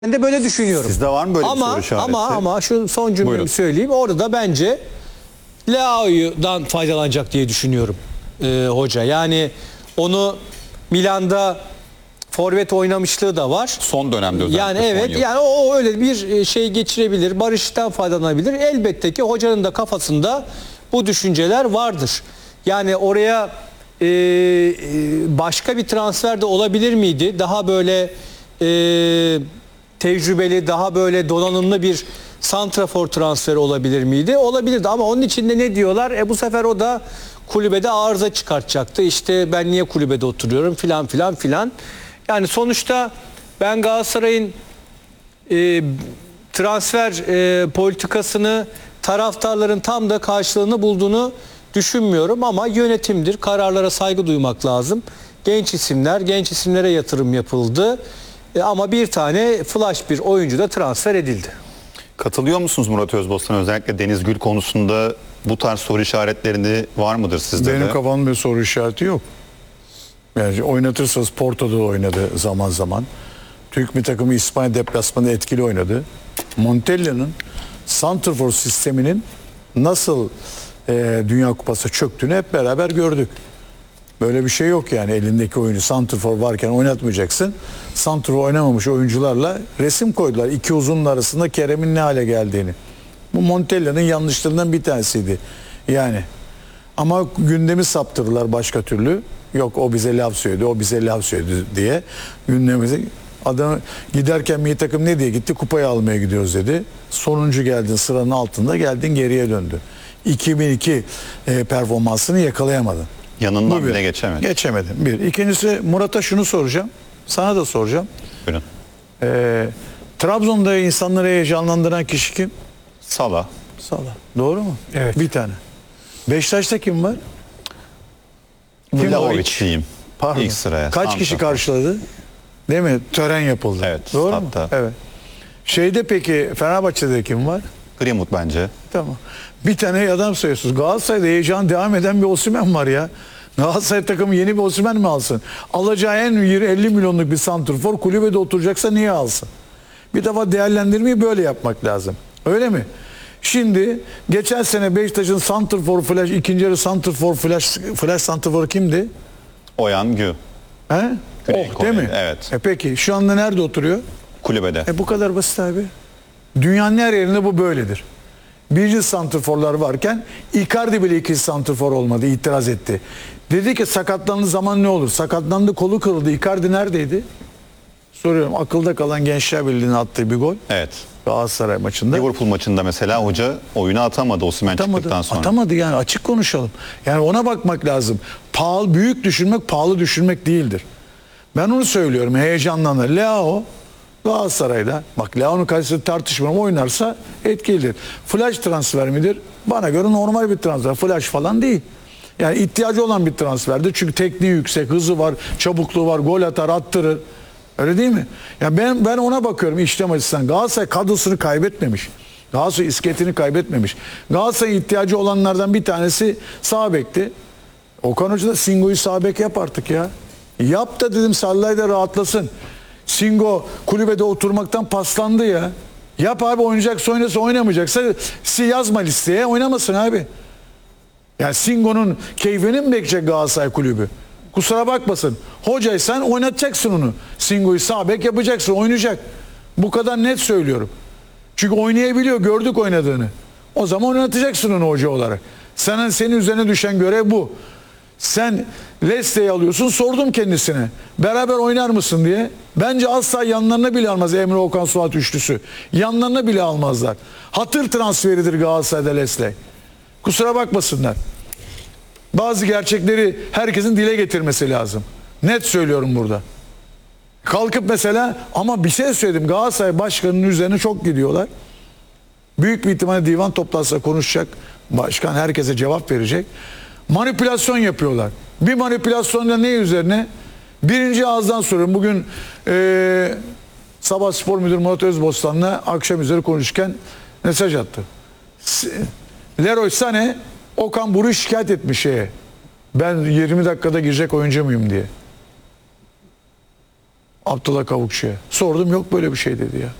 Ben de böyle düşünüyorum. Sizde var mı böyle bir soru işareti? Ama şu son cümlemi Buyurun. söyleyeyim. Orada da bence Leao'dan faydalanacak diye düşünüyorum hoca. Yani onu Milan'da forvet oynamışlığı da var. Son dönemde özellikle. Yani son evet, yıl. yani o öyle bir şey geçirebilir. Barış'tan faydalanabilir. Elbette ki hocanın da kafasında bu düşünceler vardır. Yani oraya başka bir transfer de olabilir miydi? Daha böyle tecrübeli, daha böyle donanımlı bir santrafor transferi olabilir miydi? Olabilirdi ama onun için de ne diyorlar? Bu sefer o da kulübede arıza çıkartacaktı. İşte ben niye kulübede oturuyorum filan filan filan. Yani sonuçta ben Galatasaray'ın transfer politikasını taraftarların tam da karşılığını bulduğunu düşünmüyorum ama yönetimdir. Kararlara saygı duymak lazım. Genç isimler, genç isimlere yatırım yapıldı. Ama bir tane flash bir oyuncu da transfer edildi. Katılıyor musunuz Murat Özbostan? Özellikle Deniz Gül konusunda bu tarz soru işaretlerinde var mıdır sizde Benim de? kafamda bir soru işareti yok. Yani oynatırsanız Porto'da oynadı zaman zaman. Türk bir takımı İspanya deplasmanında etkili oynadı. Montella'nın santrfor sisteminin nasıl Dünya Kupası çöktüğünü hep beraber gördük. Böyle bir şey yok yani, elindeki oyuncu santrfor varken oynatmayacaksın. Santrfor oynamamış oyuncularla resim koydular. İki uzunun arasında Kerem'in ne hale geldiğini. Bu Montella'nın yanlışlarından bir tanesiydi. Yani ama gündemi saptırdılar başka türlü. Yok o bize laf söyledi, o bize laf söyledi diye gündemimizi. Adam giderken milli takım ne diye gitti? Kupayı almaya gidiyoruz dedi. Sonuncu geldin, sıranın altında geldin, geriye döndü. 2002 performansını yakalayamadın. Yanından Bu bir. bile geçemedi. Geçemedin. Bir. İkincisi, Murat'a şunu soracağım. Sana da soracağım. Buyurun. Trabzon'da insanları heyecanlandıran kişi kim? Salah. Salah. Doğru mu? Evet. Bir tane. Beşiktaş'ta kim var? Vlahovic diyeyim. Pardon. İlk sıraya. Kaç kişi Santrafor. karşıladı? Değil mi? Tören yapıldı. Evet, Doğru mu? statta. Evet. Şeyde peki Fenerbahçe'de kim var? Greenwood bence. Tamam. Bir tane adam sayıyorsunuz. Galatasaray'da heyecan devam eden bir Osimhen var ya. Galatasaray takımı yeni bir Osimhen mi alsın? Alacağı en 50 milyonluk bir santrfor kulübede oturacaksa niye alsın? Bir defa değerlendirmeyi böyle yapmak lazım. Öyle mi? Şimdi geçen sene Beşiktaş'ın santrfor flash, ikinci yarı santrfor flash santrforu kimdi? Oyan Gü. He? Güney Oh, değil mi? Kore'de, evet. Peki şu anda nerede oturuyor? Kulübede. Bu kadar basit abi. Dünyanın her yerinde bu böyledir. Birinci santrforlar varken Icardi bile ikinci santrfor olmadı, itiraz etti. Dedi ki sakatlandığı zaman ne olur? Sakatlandı, kolu kırıldı. Icardi neredeydi? Soruyorum, akılda kalan Gençler Birliği'nin attığı bir gol. Evet. Galatasaray maçında. Liverpool maçında mesela hoca oyuna atamadı Osimhen çıktıktan sonra. Atamadı yani, açık konuşalım. Yani ona bakmak lazım. Pahalı, büyük düşünmek pahalı düşünmek değildir. Ben onu söylüyorum, heyecanlanır. Leao Galatasaray'da, bak Leao'nun karşısında tartışmam, oynarsa etkilidir. Flash transfer midir? Bana göre normal bir transfer. Flash falan değil. Yani ihtiyacı olan bir transferdir. Çünkü tekniği yüksek, hızı var, çabukluğu var, gol atar, attırır. Öyle değil mi? Ya ben ona bakıyorum işlem açısından. Galatasaray kadrosunu kaybetmemiş. Galatasaray iskeletini kaybetmemiş. Galatasaray'a ihtiyacı olanlardan bir tanesi sağ bekti. Okan Hoca da Singo'yu sağ bek yap artık ya. Yap da dedim, Sallay da rahatlasın. Singo kulübede oturmaktan paslandı ya. Yap abi, oynayacaksa oynasın, oynamayacaksa yazma listeye, oynamasın abi. Yani Singo'nun keyfini mi bekleyecek Galatasaray kulübü? Kusura bakmasın. Hocaysan oynatacaksın onu. Singo'yu sağ bek yapacaksın, oynayacak. Bu kadar net söylüyorum. Çünkü oynayabiliyor, gördük oynadığını. O zaman oynatacaksın onu hoca olarak. Senin üzerine düşen görev bu. Sen Leslie'yi alıyorsun, sordum kendisine. Beraber oynar mısın diye. Bence asla yanlarına bile almaz Emre Okan Suat üçlüsü. Yanlarına bile almazlar. Hatır transferidir Galatasaray'da Leslie. Kusura bakmasınlar. Bazı gerçekleri herkesin dile getirmesi lazım. Net söylüyorum burada. Kalkıp mesela, ama bir şey söyledim, Galatasaray başkanının üzerine çok gidiyorlar. Büyük bir ihtimalle divan toplantısı konuşacak. Başkan herkese cevap verecek. Manipülasyon yapıyorlar. Bir manipülasyonla ne üzerine? Birinci ağızdan soruyorum. Bugün Sabah Spor Müdürü Murat Özbostan'la akşam üzeri konuşurken mesaj attı. Leroy Sané Okan Buruk'u şikayet etmiş şeye. Ben 20 dakikada girecek oyuncu muyum diye. Abdullah Kavukçu'ya. Sordum, yok böyle bir şey dedi ya.